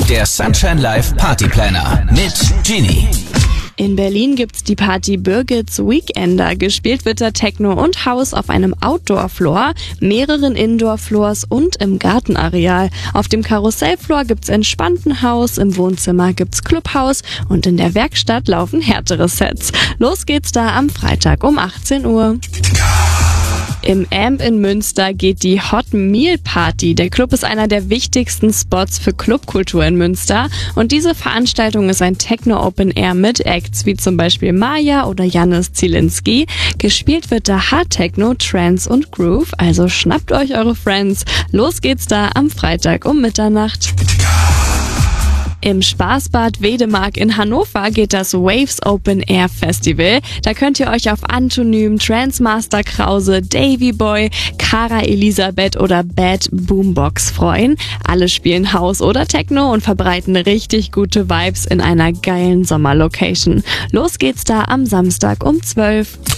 Der Sunshine Live Party Planner mit Genie. In Berlin gibt's die Party Birgit's Weekender. Gespielt wird da Techno und House auf einem Outdoor-Floor, mehreren Indoor-Floors und im Gartenareal. Auf dem Karussellfloor gibt's entspannten House, im Wohnzimmer gibt's Clubhouse und in der Werkstatt laufen härtere Sets. Los geht's da am Freitag um 18 Uhr. Im Amp in Münster geht die Hot Meal Party. Der Club ist einer der wichtigsten Spots für Clubkultur in Münster. Und diese Veranstaltung ist ein Techno Open Air mit Acts wie zum Beispiel Maya oder Janis Zielinski. Gespielt wird da Hard Techno, Trance und Groove. Also schnappt euch eure Friends. Los geht's da am Freitag um Mitternacht. Im Spaßbad Wedemark in Hannover geht das Waves Open Air Festival. Da könnt ihr euch auf Antonym, Transmaster Krause, Davy Boy, Cara Elisabeth oder Bad Boombox freuen. Alle spielen House oder Techno und verbreiten richtig gute Vibes in einer geilen Sommerlocation. Los geht's da am Samstag um 12.